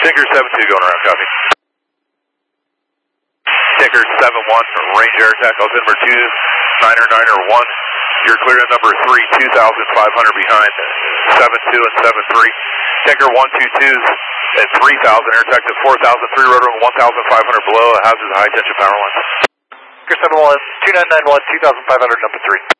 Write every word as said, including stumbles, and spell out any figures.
Tinker seven two going around, copy. Tinker seven one, range air attack, Austin number two, niner niner one. You're clear at number three, two thousand five hundred behind, seven two and seven three. Tinker one two two at three thousand, air attack to four thousand, three rotor one thousand five hundred below, hazard high tension power line. Tinker seven one, two nine nine one, two thousand five hundred, number three.